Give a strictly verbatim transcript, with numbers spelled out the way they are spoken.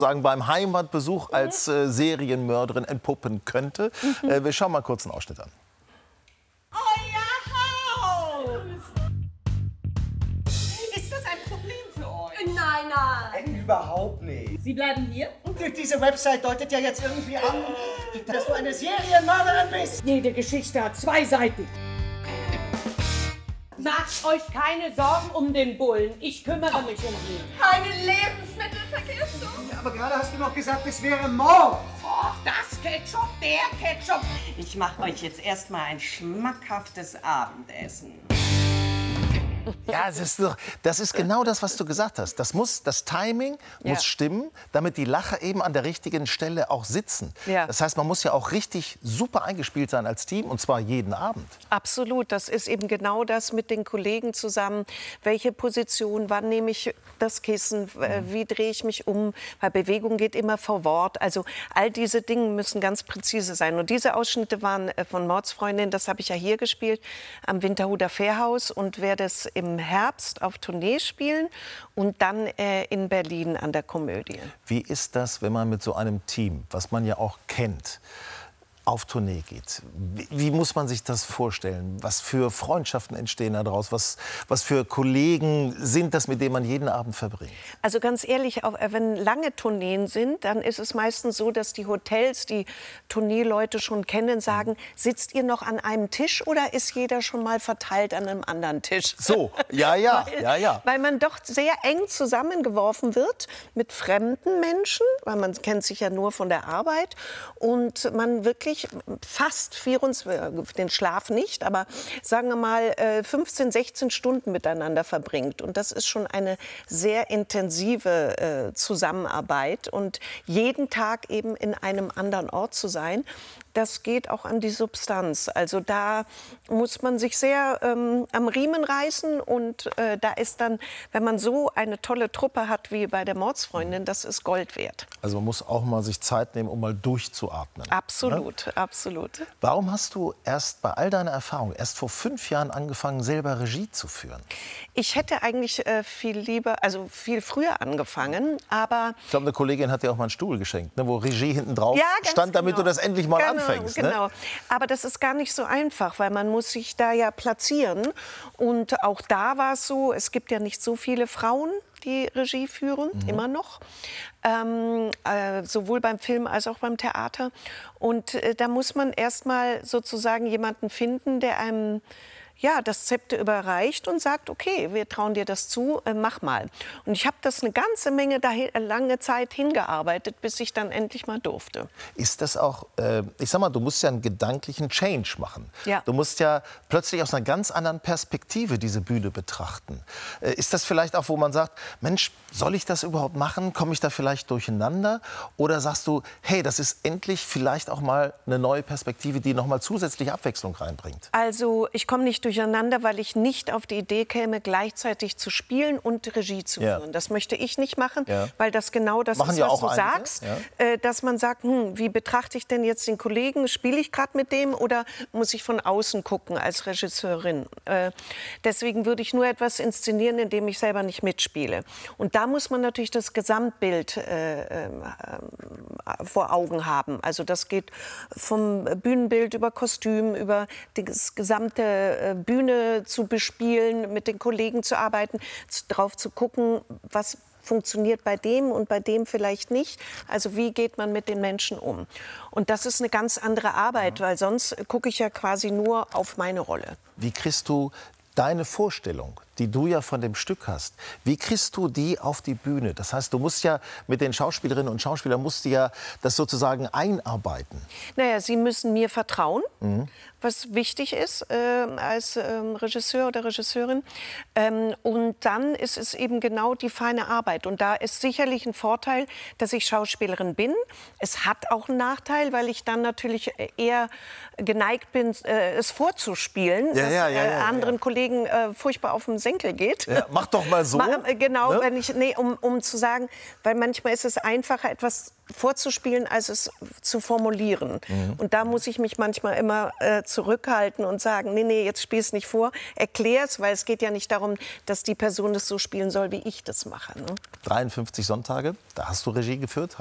sagen, beim Heimatbesuch als äh, Serienmörderin entpuppen könnte. Mhm. Äh, wir schauen mal kurz einen Ausschnitt an. Euer Haus! Ist das ein Problem für euch? Nein, nein. Überhaupt nicht. Sie bleiben hier? Und diese Website deutet ja jetzt irgendwie an, dass du eine Serienmörderin bist. Jede Geschichte hat zwei Seiten. Macht euch keine Sorgen um den Bullen. Ich kümmere mich um ihn. Eine Lebensmittelvergiftung? Ja, aber gerade hast du noch gesagt, es wäre Mord. Oh, das Ketchup, der Ketchup. Ich mache euch jetzt erstmal ein schmackhaftes Abendessen. Ja, das ist, doch, das ist genau das, was du gesagt hast. Das, muss, das Timing Ja. muss stimmen, damit die Lacher eben an der richtigen Stelle auch sitzen. Ja. Das heißt, man muss ja auch richtig super eingespielt sein als Team, und zwar jeden Abend. Absolut, das ist eben genau das mit den Kollegen zusammen. Welche Position, wann nehme ich das Kissen, äh, wie drehe ich mich um, weil Bewegung geht immer vor Wort. Also all diese Dinge müssen ganz präzise sein. Und diese Ausschnitte waren äh, von Mordsfreundin, das habe ich ja hier gespielt, am Winterhuder Fährhaus, und werde es im Herbst auf Tournee spielen und dann äh, in Berlin an der Komödie. Wie ist das, wenn man mit so einem Team, was man ja auch kennt, auf Tournee geht? Wie, wie muss man sich das vorstellen? Was für Freundschaften entstehen daraus? Was, was für Kollegen sind das, mit denen man jeden Abend verbringt? Also ganz ehrlich, auch wenn lange Tourneen sind, dann ist es meistens so, dass die Hotels, die Tourneeleute schon kennen, sagen, sitzt ihr noch an einem Tisch oder ist jeder schon mal verteilt an einem anderen Tisch? So, ja, ja, weil, ja, ja. Weil man doch sehr eng zusammengeworfen wird mit fremden Menschen, weil man kennt sich ja nur von der Arbeit, und man wirklich fast vierundzwanzig, den Schlaf nicht, aber sagen wir mal fünfzehn, sechzehn Stunden miteinander verbringt. Und das ist schon eine sehr intensive äh, Zusammenarbeit. Und jeden Tag eben in einem anderen Ort zu sein, das geht auch an die Substanz. Also da muss man sich sehr ähm, am Riemen reißen. Und äh, da ist dann, wenn man so eine tolle Truppe hat wie bei der Mordsfreundin, das ist Gold wert. Also man muss auch mal sich Zeit nehmen, um mal durchzuatmen. Absolut, ne? absolut. Warum hast du erst bei all deiner Erfahrung erst vor fünf Jahren angefangen, selber Regie zu führen? Ich hätte eigentlich äh, viel lieber, also viel früher angefangen, aber... Ich glaube, eine Kollegin hat dir auch mal einen Stuhl geschenkt, ne, wo Regie hinten drauf Ja, ganz stand, damit genau. du das endlich mal genau, anfängst. Genau, ne? aber das ist gar nicht so einfach, weil man muss sich da ja platzieren. Und auch da war es so, es gibt ja nicht so viele Frauen, die Regie führen, mhm. immer noch. Ähm, äh, sowohl beim Film als auch beim Theater. Und äh, da muss man erst mal sozusagen jemanden finden, der einem ja, das Zepter überreicht und sagt, okay, wir trauen dir das zu, äh, mach mal. Und ich habe das eine ganze Menge, dahin, lange Zeit hingearbeitet, bis ich dann endlich mal durfte. Ist das auch, äh, ich sag mal, du musst ja einen gedanklichen Change machen. Ja. Du musst ja plötzlich aus einer ganz anderen Perspektive diese Bühne betrachten. Äh, ist das vielleicht auch, wo man sagt, Mensch, soll ich das überhaupt machen? Komme ich da vielleicht durcheinander? Oder sagst du, hey, das ist endlich vielleicht auch mal eine neue Perspektive, die noch mal zusätzliche Abwechslung reinbringt? Also ich komme nicht durcheinander, weil ich nicht auf die Idee käme, gleichzeitig zu spielen und Regie zu führen. Ja. Das möchte ich nicht machen, Ja. weil das genau das Machen ist, ja was auch du einige, sagst. ja. Äh, dass man sagt, hm, wie betrachte ich denn jetzt den Kollegen? Spiele ich gerade mit dem oder muss ich von außen gucken als Regisseurin? Äh, deswegen würde ich nur etwas inszenieren, in dem ich selber nicht mitspiele. Und da muss man natürlich das Gesamtbild äh, äh, vor Augen haben. Also das geht vom Bühnenbild über Kostüm, über das gesamte äh, Bühne zu bespielen, mit den Kollegen zu arbeiten, drauf zu gucken, was funktioniert bei dem und bei dem vielleicht nicht. Also wie geht man mit den Menschen um? Und das ist eine ganz andere Arbeit, weil sonst gucke ich ja quasi nur auf meine Rolle. Wie kriegst du deine Vorstellung, die du ja von dem Stück hast, wie kriegst du die auf die Bühne? Das heißt, du musst ja mit den Schauspielerinnen und Schauspielern musst du ja das sozusagen einarbeiten. Naja, sie müssen mir vertrauen, mhm. was wichtig ist äh, als ähm, Regisseur oder Regisseurin. Ähm, und dann ist es eben genau die feine Arbeit. Und da ist sicherlich ein Vorteil, dass ich Schauspielerin bin. Es hat auch einen Nachteil, weil ich dann natürlich eher geneigt bin, äh, es vorzuspielen, Ja, was ja, ja, ja, äh, anderen ja. Kollegen äh, furchtbar auf den Senkel geht. Ja, mach doch mal so. Ma, äh, genau, ne? wenn ich, nee, um, um zu sagen, weil manchmal ist es einfacher, etwas vorzuspielen, als es zu formulieren. Mhm. Und da muss ich mich manchmal immer äh, zurückhalten und sagen, nee, nee, jetzt spiel es nicht vor, erklär es, weil es geht ja nicht darum, dass die Person das so spielen soll, wie ich das mache. Ne? dreiundfünfzig Sonntage, da hast du Regie geführt.